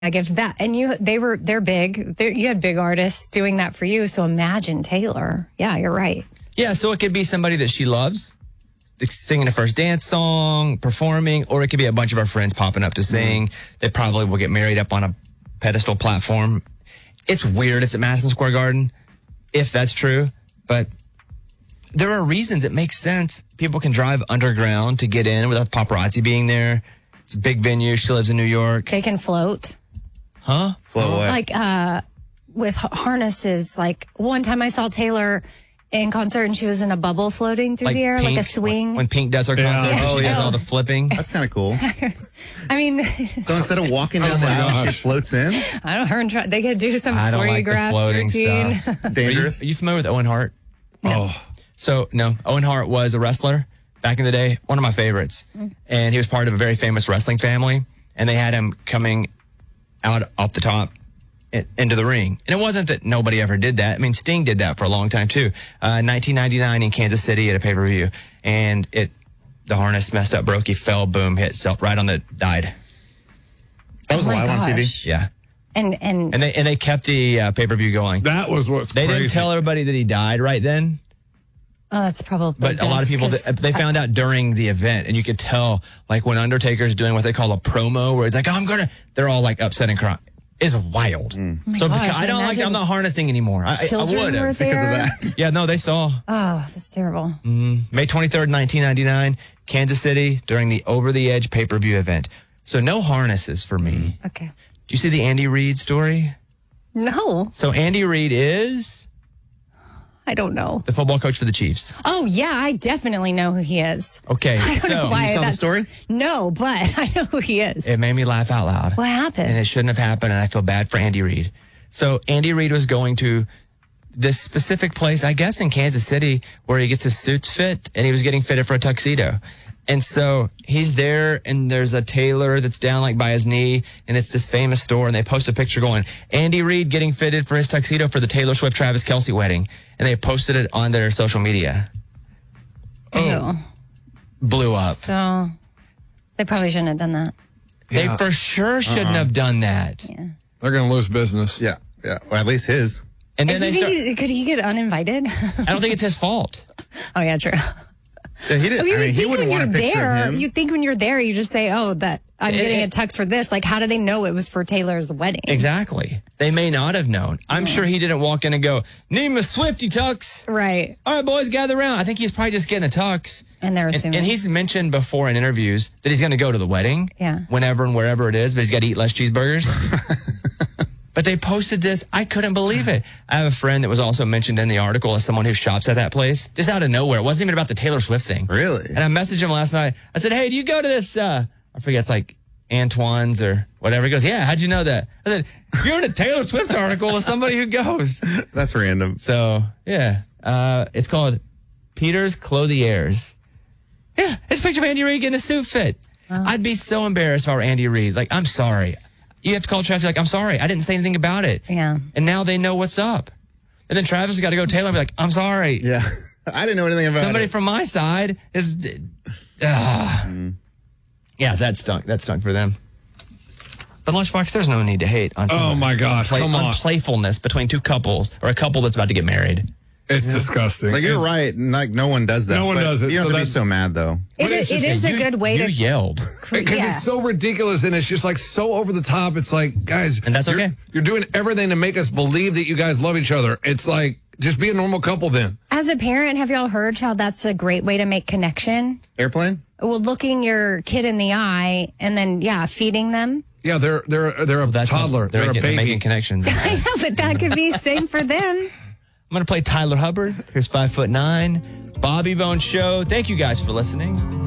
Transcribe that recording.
I give that. And they're big. You had big artists doing that for you. So imagine Taylor. Yeah, you're right. Yeah, so it could be somebody that she loves, singing a first dance song, performing, or it could be a bunch of our friends popping up to sing. They probably will get married up on a pedestal platform. It's weird. It's at Madison Square Garden, if that's true. But there are reasons it makes sense. People can drive underground to get in without paparazzi being there. It's a big venue. She lives in New York. They can float. Huh? Float away. Like with harnesses. Like one time I saw Taylor in concert and she was in a bubble floating through the air, Pink, like a swing. When Pink does her concert, she does all the flipping. That's kind of cool. I mean, So instead of walking down the aisle, she floats in? I don't know. They could do some I don't like the choreographed floating routine. stuff. Dangerous? Are you familiar with Owen Hart? No. Oh. So, no. Owen Hart was a wrestler back in the day, one of my favorites. And he was part of a very famous wrestling family. And they had him coming out off the top into the ring. And it wasn't that nobody ever did that. I mean, Sting did that for a long time, too. 1999 in Kansas City at a pay-per-view. And the harness messed up, broke, he fell, boom, hit right on the died. That was Oh my live on TV? gosh. Yeah. And they kept the pay-per-view going. That was what's They crazy. didn't tell everybody that he died right then. oh, that's probably But a lot of best, people, 'cause they found out during the event, and you could tell, like, when Undertaker's doing what they call a promo, where he's like, they're all, like, upset and crying. It's wild. Oh my So gosh, because I don't like, imagine I'm not harnessing anymore. I children would were have. there. Because of that. Yeah, no, they saw. Oh, that's terrible. May 23rd, 1999, Kansas City, during the Over the Edge pay-per-view event. So no harnesses for me. Okay. Do you see the Andy Reid story? No, So Andy Reid is I don't know. the football coach for the Chiefs. Oh, yeah, I definitely know who he is. Okay, I don't know so why You saw the that's- story? No, but I know who he is. it made me laugh out loud. What happened? And it shouldn't have happened, and I feel bad for Andy Reid. So Andy Reid was going to this specific place, I guess in Kansas City, where he gets his suits fit, and he was getting fitted for a tuxedo. And so he's there, and there's a tailor that's down like by his knee, and it's this famous store, and they post a picture going, Andy Reid getting fitted for his tuxedo for the Taylor Swift Travis Kelce wedding. And they posted it on their social media. Ew. Blew up. So they probably shouldn't have done that. They for sure shouldn't have done that. Yeah. They're going to lose business. Yeah. Yeah. Well, at least his. And then Could he get uninvited? I don't think it's his fault. Oh, yeah, true. Yeah, he didn't. I mean, he wouldn't want a picture of him. You think when you're there, you just say, oh, that I'm getting a tux for this. Like, how do they know it was for Taylor's wedding? Exactly. They may not have known. I'm sure he didn't walk in and go, need a Swifty tux. Right. All right, boys, gather around. I think he's probably just getting a tux. And they're assuming. And he's mentioned before in interviews that he's going to go to the wedding. Yeah. Whenever and wherever it is, but he's got to eat less cheeseburgers. But they posted this. I couldn't believe it. I have a friend that was also mentioned in the article as someone who shops at that place, just out of nowhere. It wasn't even about the Taylor Swift thing. Really? And I messaged him last night. I said, hey, do you go to this, I forget, it's like Antoine's or whatever. He goes, yeah, how'd you know that? I said, you're in a Taylor Swift article with somebody who goes. That's random. So, yeah. It's called Peter's Clothiers. Yeah, it's a picture of Andy Reid getting a suit fit. I'd be so embarrassed if I were Andy Reid. Like, I'm sorry. You have to call Travis, like, I'm sorry. I didn't say anything about it. Yeah. And now they know what's up. And then Travis has got to go to Taylor and be like, I'm sorry. Yeah. I didn't know anything about Somebody it. from my side is. Yeah, that stunk. That stunk for them. But Lunchbox, there's no need to hate on Oh, my gosh, come on. playfulness between two couples or a couple that's about to get married. It's disgusting. Like, you're right. Like, no one does that. No one but does it, You don't so have to be that's- so mad, though. It is a good way You to. yelled. Because Yeah. it's so ridiculous and it's just like so over the top. It's like, guys. And that's okay. You're doing everything to make us believe that you guys love each other. It's like, just be a normal couple then. As a parent, have y'all heard how that's a great way to make connection? Airplane? Well, looking your kid in the eye and then, feeding them. Yeah, they're a toddler. They're a They're baby. making connections. I know, but that could be same for them. I'm going to play Tyler Hubbard. Here's 5'9". Bobby Bone Show. Thank you guys for listening.